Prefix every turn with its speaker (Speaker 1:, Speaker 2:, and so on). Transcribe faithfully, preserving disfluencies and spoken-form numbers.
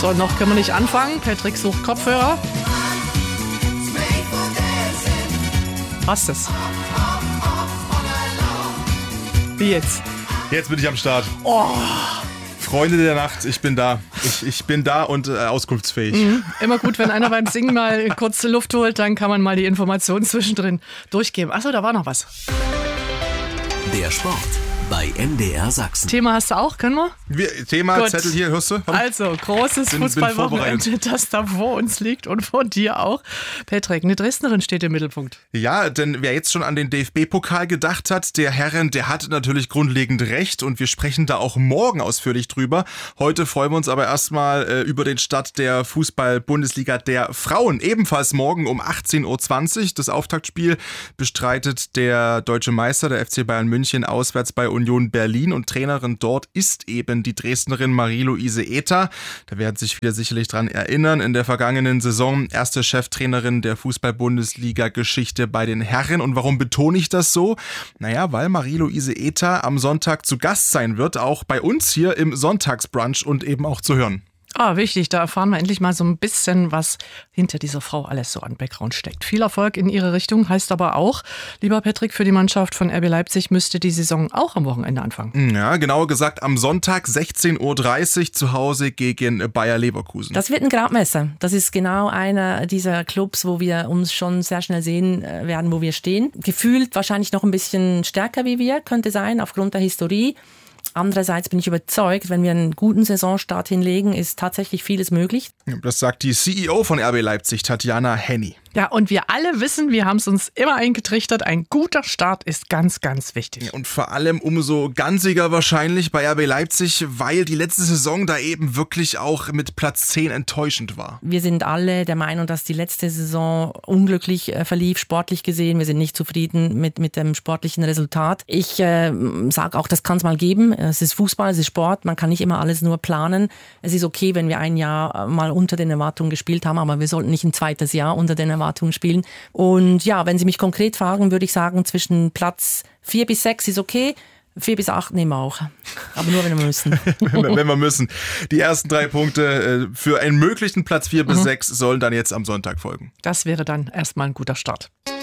Speaker 1: So, noch können wir nicht anfangen. Patrick sucht Kopfhörer. Passt es? Wie jetzt?
Speaker 2: Jetzt bin ich am Start.
Speaker 1: Oh.
Speaker 2: Freunde der Nacht, ich bin da. Ich, ich bin da und äh, auskunftsfähig.
Speaker 1: Mhm. Immer gut, wenn einer beim Singen mal kurze Luft holt, dann kann man mal die Informationen zwischendrin durchgeben. Achso, da war noch was.
Speaker 3: Der Sport bei M D R Sachsen.
Speaker 1: Thema hast du auch, können wir?
Speaker 2: wir Thema,
Speaker 1: Gut.
Speaker 2: Zettel hier, hörst du? Komm.
Speaker 1: Also, großes
Speaker 2: Bin- bin
Speaker 1: Fußballwochenende, das da vor uns liegt und vor dir auch. Patrick, eine Dresdnerin steht im Mittelpunkt.
Speaker 2: Ja, denn wer jetzt schon an den D F B-Pokal gedacht hat, der Herren, der hat natürlich grundlegend recht und wir sprechen da auch morgen ausführlich drüber. Heute freuen wir uns aber erstmal äh, über den Start der Fußball-Bundesliga der Frauen. Ebenfalls morgen um achtzehn Uhr zwanzig. Das Auftaktspiel bestreitet der deutsche Meister, der F C Bayern München, auswärts bei Union Berlin und Trainerin dort ist eben die Dresdnerin Marie-Louise Ether. Da werden sich viele sicherlich dran erinnern. In der vergangenen Saison erste Cheftrainerin der Fußball-Bundesliga-Geschichte bei den Herren. Und warum betone ich das so? Naja, weil Marie-Louise Ether am Sonntag zu Gast sein wird, auch bei uns hier im Sonntagsbrunch und eben auch zu hören.
Speaker 1: Ah, wichtig, da erfahren wir endlich mal so ein bisschen, was hinter dieser Frau alles so an Background steckt. Viel Erfolg in ihre Richtung, heißt aber auch, lieber Patrick, für die Mannschaft von R B Leipzig müsste die Saison auch am Wochenende anfangen.
Speaker 2: Ja, genauer gesagt am Sonntag sechzehn Uhr dreißig zu Hause gegen Bayer Leverkusen.
Speaker 4: Das wird ein Gradmesser. Das ist genau einer dieser Clubs, wo wir uns schon sehr schnell sehen werden, wo wir stehen. Gefühlt wahrscheinlich noch ein bisschen stärker wie wir, könnte sein, aufgrund der Historie. Andererseits bin ich überzeugt, wenn wir einen guten Saisonstart hinlegen, ist tatsächlich vieles möglich.
Speaker 2: Das sagt die C E O von R B Leipzig, Tatjana Henny.
Speaker 1: Ja, und wir alle wissen, wir haben es uns immer eingetrichtert, ein guter Start ist ganz, ganz wichtig.
Speaker 2: Und vor allem umso ganziger wahrscheinlich bei R B Leipzig, weil die letzte Saison da eben wirklich auch mit Platz zehn enttäuschend war.
Speaker 4: Wir sind alle der Meinung, dass die letzte Saison unglücklich äh, verlief, sportlich gesehen. Wir sind nicht zufrieden mit, mit dem sportlichen Resultat. Ich äh, sage auch, das kann es mal geben. Es ist Fußball, es ist Sport. Man kann nicht immer alles nur planen. Es ist okay, wenn wir ein Jahr mal unter den Erwartungen gespielt haben, aber wir sollten nicht ein zweites Jahr unter den Erwartungen spielen. Und ja, wenn Sie mich konkret fragen, würde ich sagen, zwischen Platz vier bis sechs ist okay. Vier bis acht nehmen wir auch. Aber nur, wenn wir müssen.
Speaker 2: Wenn wir müssen. Die ersten drei Punkte für einen möglichen Platz vier bis sechs sollen dann jetzt am Sonntag folgen.
Speaker 1: Das wäre dann erstmal ein guter Start.